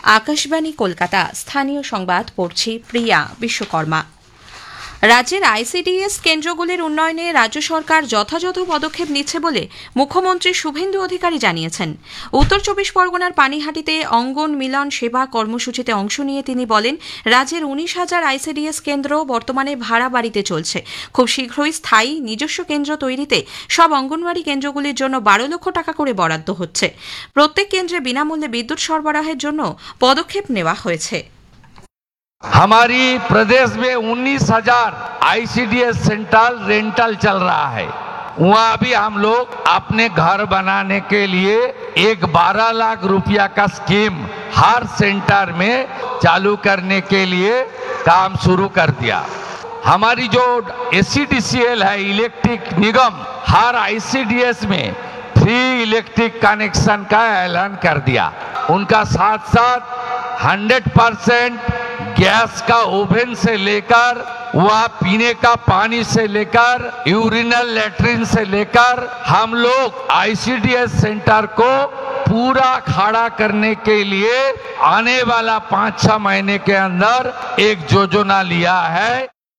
আকাশবাণী কলকাতা স্থানীয় সংবাদ পড়ছি প্রিয়া বিশ্বকর্মা। রাজ্যের আইসিডিএস কেন্দ্রগুলির উন্নয়নে রাজ্য সরকার যথাযথ পদক্ষেপ নিচ্ছে বলে মুখ্যমন্ত্রী শুভেন্দু অধিকারী জানিয়েছেন। উত্তর 24 পরগনার পানিহাটিতে অঙ্গন মিলন সেবা কর্মসূচিতে অংশ নিয়ে তিনি বলেন, রাজ্যের 19,000 আইসিডিএস কেন্দ্র বর্তমানে ভাড়া বাড়িতে চলছে। খুব শীঘ্রই স্থায়ী নিজস্ব কেন্দ্র তৈরিতে সব অঙ্গনওয়াড়ি কেন্দ্রগুলির জন্য 12 লক্ষ টাকা করে বরাদ্দ হচ্ছে। প্রত্যেক কেন্দ্রে বিনামূল্যে বিদ্যুৎ সরবরাহের জন্য পদক্ষেপ নেওয়া হয়েছে। हमारी प्रदेश में 19,000 आईसीडीएस सेंट्रल रेंटल चल रहा है। वहाँ भी हम लोग अपने घर बनाने के लिए एक 12 लाख रुपया का स्कीम हर सेंटर में चालू करने के लिए काम शुरू कर दिया। हमारी जो एससीडीसीएल है इलेक्ट्रिक निगम, हर आईसीडीएस में फ्री इलेक्ट्रिक कनेक्शन का ऐलान कर दिया। उनका साथ साथ 100% गैस का ओवन से लेकर वहाँ पीने का पानी से लेकर यूरिनल लैट्रिन से लेकर हम लोग आईसीडीएस सेंटर को पूरा खड़ा करने के लिए आने वाला 5-6 महीने के अंदर एक योजना लिया है।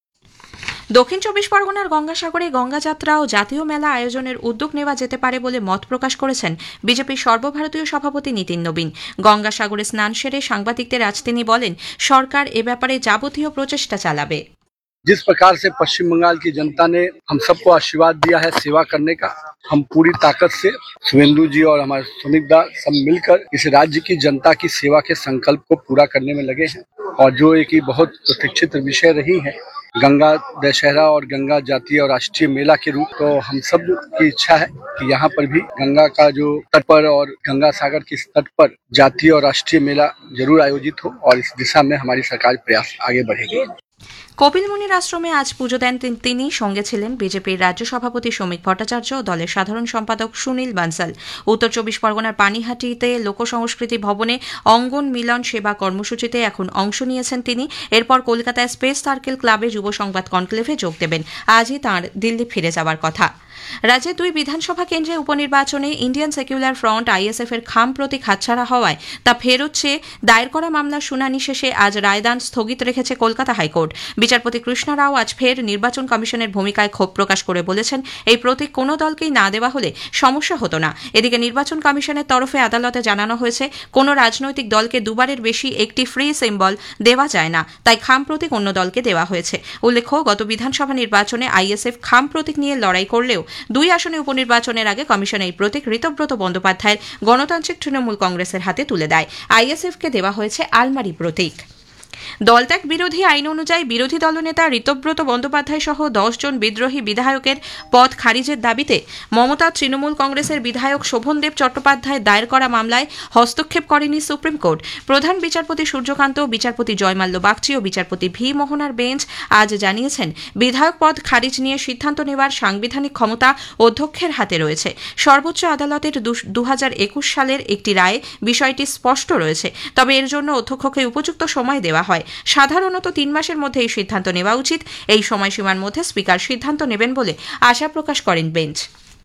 দক্ষিণ 24 পরগনার গঙ্গাসাগরে গঙ্গাযাত্রা ও জাতীয় মেলা আয়োজনের উদ্যোগ নেওয়া যেতে পারে বলে মত প্রকাশ করেছেন বিজেপির সর্বভারতীয় সভাপতি নীতিন নবীন। গঙ্গাসাগরে স্নান সেরে সাংবাদিকদের আজ তিনি বলেন, সরকার এ ব্যাপারে যাবতীয় প্রচেষ্টা চালাবে। जिस प्रकार से पश्चिम बंगाल की जनता ने हम सबको आशीर्वाद दिया है सेवा करने का, हम पूरी ताकत से शुभेंदु जी और हमारे सुमित दा सब मिलकर इस राज्य की जनता की सेवा के संकल्प को पूरा करने में लगे हैं। और जो एक ही बहुत प्रतीक्षित विषय रही है गंगा दशहरा और गंगा जातीय और राष्ट्रीय मेला के रूप, तो हम सब की इच्छा है कि यहाँ पर भी गंगा का जो तट पर और गंगा सागर के तट पर जातीय और राष्ट्रीय मेला जरूर आयोजित हो और इस दिशा में हमारी सरकार प्रयास आगे बढ़ेगी। কপিল মুনির আশ্রমে আজ পুজো দেন তিনি। সঙ্গে ছিলেন বিজেপির রাজ্য সভাপতি শ্রমিক ভট্টাচার্য ও দলের সাধারণ সম্পাদক সুনীল বানসাল। উত্তর 24 পরগনার পানিহাটিতে লোকসংস্কৃতি ভবনে অঙ্গন মিলন সেবা কর্মসূচিতে এখন অংশ নিয়েছেন তিনি। এরপর কলকাতায় স্পেস সার্কেল ক্লাবে যুব সংবাদ কনক্লেভে যোগ দেবেন। আজই তাঁর দিল্লি ফিরে যাওয়ার কথা। রাজ্যে 2 বিধানসভা কেন্দ্রে উপনির্বাচনে ইন্ডিয়ান সেকুলার ফ্রন্ট আইএসএফ এর খাম প্রতীক হাতছাড়া হওয়ায় তা ফেরত চেয়ে দায়ের করা মামলার শুনানি শেষে আজ রায়দান স্থগিত রেখেছে কলকাতা হাইকোর্ট। বিচারপতি কৃষ্ণা রাও আজ ফের নির্বাচন কমিশনের ভূমিকায় ক্ষোভ প্রকাশ করে বলেছেন, এই প্রতীক কোনো দলকেই না দেওয়া হলে সমস্যা হতো না। এদিকে নির্বাচন কমিশনের তরফে আদালতে জানানো হয়েছে, কোনো রাজনৈতিক দলকে দুবারের বেশি একটি ফ্রি সিম্বল দেওয়া যায় না, তাই খাম প্রতীক অন্য দলকে দেওয়া হয়েছে। উল্লেখ্য, গত বিধানসভা নির্বাচনে আইএসএফ খাম প্রতীক নিয়ে লড়াই করলেও 2 আসনে উপনির্বাচনের আগে কমিশন এই প্রতীক ঋতব্রত বন্দ্যোপাধ্যায়ের গণতান্ত্রিক তৃণমূল কংগ্রেসের হাতে তুলে দেয়। আইএসএফকে দেওয়া হয়েছে আলমারি প্রতীক। দলত্যাগ বিরোধী আইন অনুযায়ী বিরোধী দলনেতা ঋতব্রত বন্দ্যোপাধ্যায় সহ 10 জন বিদ্রোহী বিধায়কের পদ খারিজের দাবিতে মমতা তৃণমূল কংগ্রেসের বিধায়ক শোভনদেব চট্টোপাধ্যায় দায়ের করা মামলায় হস্তক্ষেপ করেনি সুপ্রিম কোর্ট। প্রধান বিচারপতি সূর্যকান্ত, বিচারপতি জয়মাল্য বাগচি ও বিচারপতি ভি মোহনার বেঞ্চ আজ জানিয়েছেন, বিধায়ক পদ খারিজ নিয়ে সিদ্ধান্ত নেওয়ার সাংবিধানিক ক্ষমতা অধ্যক্ষের হাতে রয়েছে। সর্বোচ্চ আদালতের 2021 সালের একটি রায়ে বিষয়টি স্পষ্ট রয়েছে। তবে এর জন্য অধ্যক্ষকে উপযুক্ত সময় দেওয়া হয়। সাধারণত 3 মাসের মধ্যে এই সিদ্ধান্ত নেওয়া উচিত। এই সময়সীমার মধ্যে স্পিকার সিদ্ধান্ত নেবেন বলে আশা প্রকাশ করেন বেঞ্চ।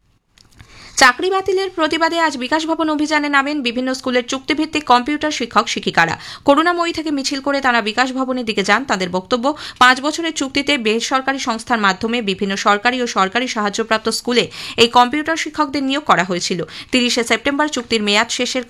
চাকরি বাতিলের প্রতিবাদে আজ বিকাশ ভবন অভিযানে নামেন বিভিন্ন স্কুলের চুক্তিভিত্তিক কম্পিউটার শিক্ষক শিক্ষিকারা। করুণাময়ী থেকে মিছিল করে তারা বিকাশ ভবনের দিকে যান। তাদের বক্তব্য, 5 বছরের চুক্তিতে বেসরকারি সংস্থার মাধ্যমে বিভিন্ন সরকারি ও সরকারি সাহায্যপ্রাপ্ত স্কুলে এই কম্পিউটার শিক্ষকদের নিয়োগ করা হয়েছিল। 30 সেপ্টেম্বর চুক্তির মেয়াদ শেষের